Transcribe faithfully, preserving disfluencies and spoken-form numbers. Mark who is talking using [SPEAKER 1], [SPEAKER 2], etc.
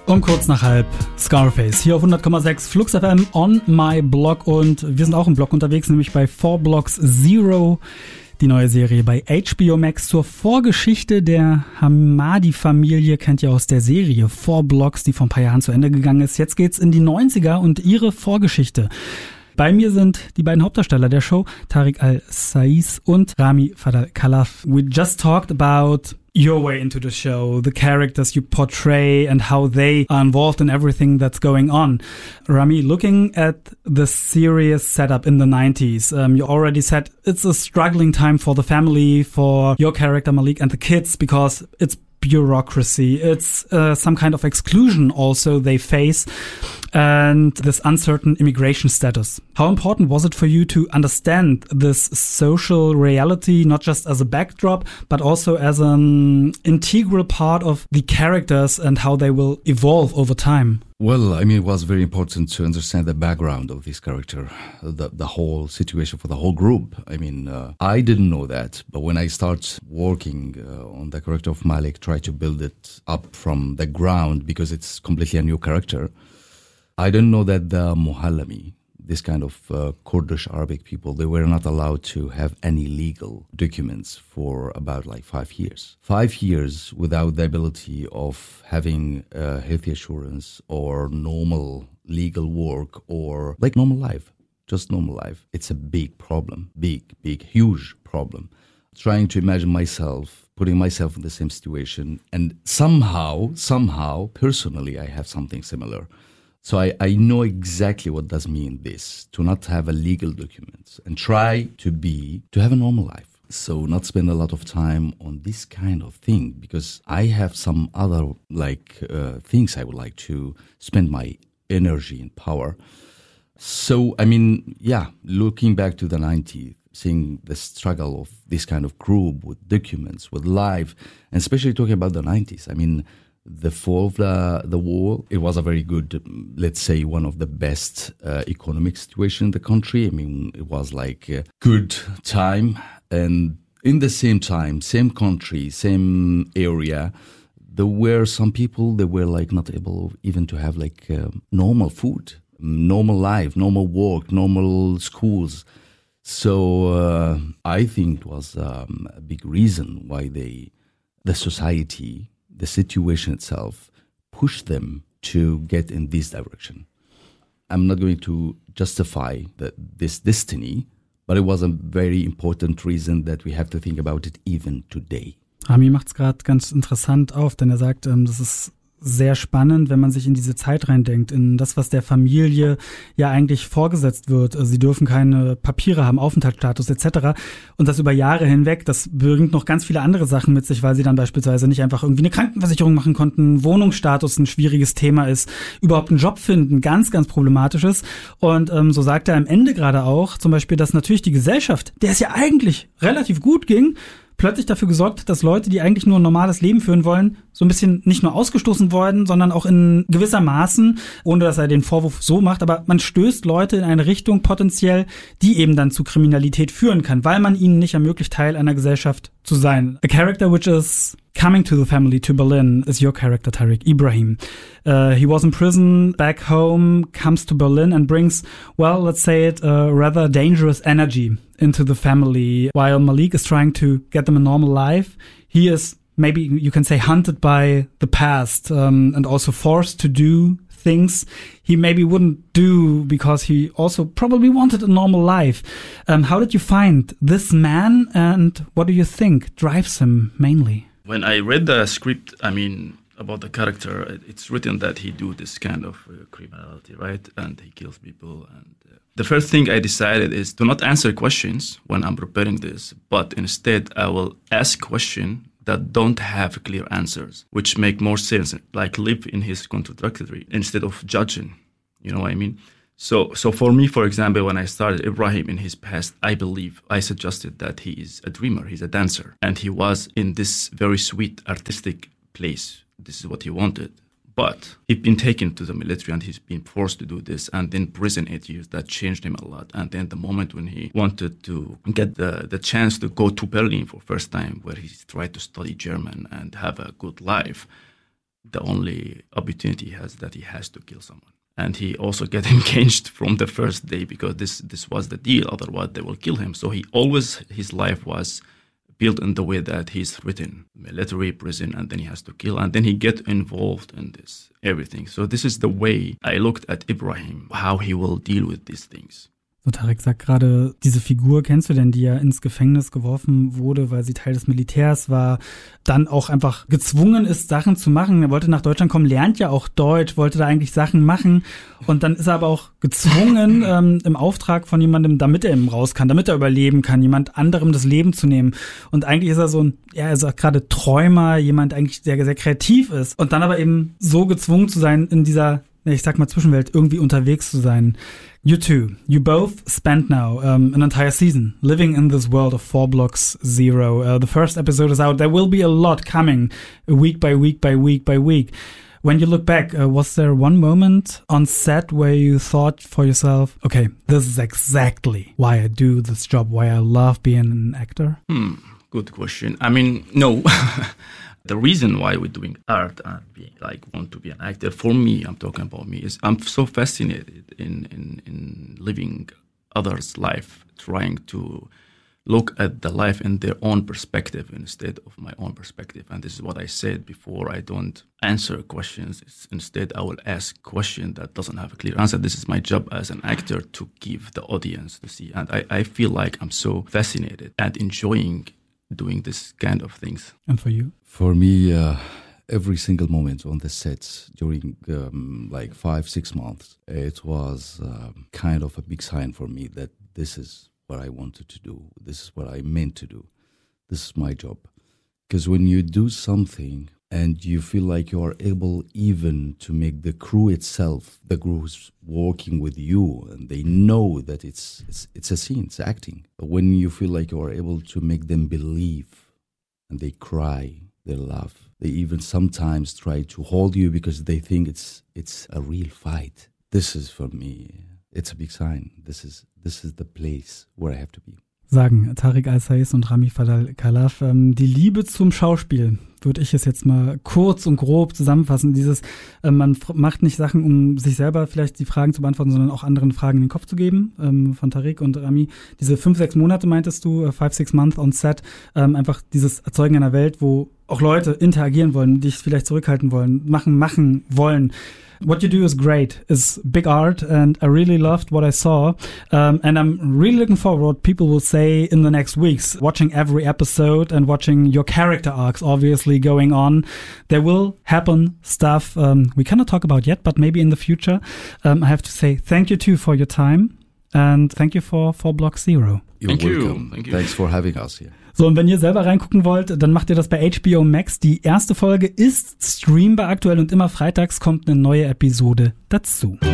[SPEAKER 1] Um kurz nach halb Scarface hier auf hundert Komma sechs Flux F M on my blog und wir sind auch im Blog unterwegs, nämlich bei Four Blocks Zero, die neue Serie bei H B O Max zur Vorgeschichte der Hamadi-Familie, kennt ihr aus der Serie Four Blocks, die vor ein paar Jahren zu Ende gegangen ist. Jetzt geht's in die neunziger und ihre Vorgeschichte. Bei mir sind die beiden Hauptdarsteller der Show, Tariq Al-Saiz und Rami Fadal Khalaf. We just talked about your way into the show, the characters you portray and how they are involved in everything that's going on. Rami, looking at the series setup in the nineties, um, you already said it's a struggling time for the family, for your character Malik and the kids, because it's bureaucracy, it's uh, some kind of exclusion also they face, and this uncertain immigration status. How important was it for you to understand this social reality, not just as a backdrop, but also as an integral part of the characters and how they will evolve over time?
[SPEAKER 2] Well, I mean, it was very important to understand the background of this character, the the whole situation for the whole group. I mean, uh, I didn't know that, but when I start working uh, on the character of Malik, try to build it up from the ground because it's completely a new character, I didn't know that the Muhallami, this kind of uh, Kurdish Arabic people, they were not allowed to have any legal documents for about like five years. Five years without the ability of having uh, health assurance or normal legal work or like normal life, just normal life. It's a big problem, big, big, huge problem. Trying to imagine myself, putting myself in the same situation, and somehow, somehow, personally, I have something similar. So I, I know exactly what does mean this, to not have a legal documents and try to be, to have a normal life. So not spend a lot of time on this kind of thing because I have some other like uh, things I would like to spend my energy and power. So, I mean, yeah, looking back to the nineties, seeing the struggle of this kind of group with documents, with life, and especially talking about the nineties, I mean, the fall of the, the war, it was a very good, let's say, one of the best uh, economic situation in the country. I mean, it was like a good time. And in the same time, same country, same area, there were some people that were like not able even to have like uh, normal food, normal life, normal work, normal schools. So uh, I think it was um, a big reason why they, the society, the situation itself pushed them to get in this direction. I'm not going to justify the, this destiny, but it was a very important reason that we have to think about it even today.
[SPEAKER 1] Rami macht es gerade ganz interessant auf, denn er sagt, ähm, das ist sehr spannend, wenn man sich in diese Zeit reindenkt, in das, was der Familie ja eigentlich vorgesetzt wird. Sie dürfen keine Papiere haben, Aufenthaltsstatus et cetera. Und das über Jahre hinweg, das bringt noch ganz viele andere Sachen mit sich, weil sie dann beispielsweise nicht einfach irgendwie eine Krankenversicherung machen konnten, Wohnungsstatus ein schwieriges Thema ist, überhaupt einen Job finden, ganz, ganz problematisch ist. Und ähm, so sagt er am Ende gerade auch, zum Beispiel, dass natürlich die Gesellschaft, der es ja eigentlich relativ gut ging, plötzlich dafür gesorgt, dass Leute, die eigentlich nur ein normales Leben führen wollen, so ein bisschen nicht nur ausgestoßen worden, sondern auch in gewisser Maßen, ohne dass er den Vorwurf so macht, aber man stößt Leute in eine Richtung potenziell, die eben dann zu Kriminalität führen kann, weil man ihnen nicht ermöglicht, Teil einer Gesellschaft zu sein. A character which is coming to the family to Berlin is your character, Tariq Ibrahim. Uh, he was in prison back home, comes to Berlin and brings, well, let's say it, a rather dangerous energy into the family. While Malik is trying to get them a normal life, he is, maybe you can say, hunted by the past um, and also forced to do things he maybe wouldn't do because he also probably wanted a normal life. Um, how did you find this man and what do you think drives him mainly?
[SPEAKER 3] When I read the script, I mean, about the character, it's written that he do this kind of uh, criminality, right? And he kills people. And uh, the first thing I decided is to not answer questions when I'm preparing this, but instead I will ask questions that don't have clear answers, which make more sense, like live in his contradictory instead of judging. You know what I mean? So so for me, for example, when I started Ibrahim in his past, I believe I suggested that he is a dreamer, he's a dancer. And he was in this very sweet artistic place. This is what he wanted. But he'd been taken to the military and he's been forced to do this. And in prison eight years, that changed him a lot. And then the moment when he wanted to get the, the chance to go to Berlin for first time, where he tried to study German and have a good life, the only opportunity he has that he has to kill someone. And he also get engaged from the first day because this this was the deal. Otherwise, they will kill him. So he always, his life was built in the way that he's written, military, prison, and then he has to kill. And then he get involved in this, everything. So this is the way I looked at Ibrahim, how he will deal with these things.
[SPEAKER 1] So, Tarek sagt gerade, diese Figur kennst du denn, die ja ins Gefängnis geworfen wurde, weil sie Teil des Militärs war, dann auch einfach gezwungen ist, Sachen zu machen. Er wollte nach Deutschland kommen, lernt ja auch Deutsch, wollte da eigentlich Sachen machen und dann ist er aber auch gezwungen, ähm, im Auftrag von jemandem, damit er eben raus kann, damit er überleben kann, jemand anderem das Leben zu nehmen. Und eigentlich ist er so ein, ja, er ist auch gerade Träumer, jemand eigentlich, der sehr kreativ ist und dann aber eben so gezwungen zu sein, in dieser, ich sag mal, Zwischenwelt irgendwie unterwegs zu sein. You two, you both spent now um, an entire season living in this world of four blocks zero. Uh, the first episode is out. There will be a lot coming week by week by week by week. When you look back, uh, was there one moment on set where you thought for yourself, okay, this is exactly why I do this job, why I love being an actor?
[SPEAKER 3] Hmm, good question. I mean, no. The reason why we're doing art and being like want to be an actor, for me, I'm talking about me, is I'm so fascinated in, in, in living others' life, trying to look at the life in their own perspective instead of my own perspective. And this is what I said before. I don't answer questions. It's, instead, I will ask questions that doesn't have a clear answer. This is my job as an actor to give the audience to see. And I, I feel like I'm so fascinated and enjoying doing this kind of things.
[SPEAKER 1] And for you?
[SPEAKER 2] For me, uh, every single moment on the sets during um, like five, six months, it was um, kind of a big sign for me that this is what I wanted to do. This is what I meant to do. This is my job. Because when you do something and you feel like you are able even to make the crew itself, the crew who's working with you, and they know that it's, it's, it's a scene, it's acting. But when you feel like you are able to make them believe and they cry, they laugh. They even sometimes try to hold you because they think it's it's a real fight. This is for me, it's a big sign. This is this is the place where I have to be.
[SPEAKER 1] Sagen Tarek Al-Saiz und Rami Fadal Khalaf. Ähm, die Liebe zum Schauspiel, würde ich es jetzt mal kurz und grob zusammenfassen. Dieses, äh, man f- macht nicht Sachen, um sich selber vielleicht die Fragen zu beantworten, sondern auch anderen Fragen in den Kopf zu geben. Ähm, von Tarek und Rami. Diese fünf, sechs Monate meintest du, äh, five, six months on set. Ähm, einfach dieses Erzeugen einer Welt, wo auch Leute interagieren wollen, dich vielleicht zurückhalten wollen, machen, machen wollen. What you do is great. It's big art, and I really loved what I saw. Um, and I'm really looking forward what people will say in the next weeks, watching every episode and watching your character arcs obviously going on. There will happen stuff um, we cannot talk about yet, but maybe in the future. Um, I have to say thank you too for your time, and thank you for, for Block Zero.
[SPEAKER 2] You're
[SPEAKER 3] Thank
[SPEAKER 2] welcome.
[SPEAKER 3] you. Thank you.
[SPEAKER 2] Thanks for having us here.
[SPEAKER 1] So, und wenn ihr selber reingucken wollt, dann macht ihr das bei H B O Max. Die erste Folge ist streambar aktuell und immer freitags kommt eine neue Episode dazu.